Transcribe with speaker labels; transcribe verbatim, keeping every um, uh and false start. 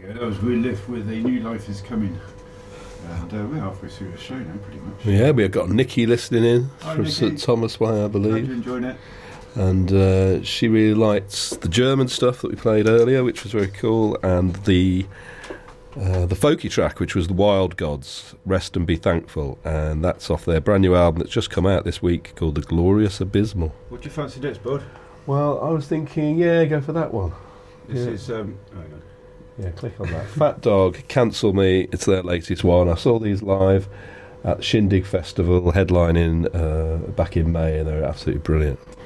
Speaker 1: Yeah, that was We're Lift with A New Life Is Coming. And uh, we're halfway through the show now, pretty much.
Speaker 2: Yeah, we've got Nikki listening in
Speaker 1: Hi,
Speaker 2: from
Speaker 1: Nikki.
Speaker 2: St Thomas Way, I believe.
Speaker 1: Glad you're enjoying it.
Speaker 2: And uh, she really likes the German stuff that we played earlier, which was very cool, and the uh, the folky track, which was the Wild Gods, Rest and Be Thankful, and that's off their brand new album that's just come out this week called The Glorious Abysmal.
Speaker 1: What do you fancy next, bud?
Speaker 2: Well, I was thinking, yeah, go for that one.
Speaker 1: This
Speaker 2: Yeah.
Speaker 1: is... Um, hang on.
Speaker 2: Yeah, click on that. Fat Dog, Cancel Me, it's their latest one. I saw these live at the Shindig Festival, headlining uh, back in May, and they're absolutely brilliant.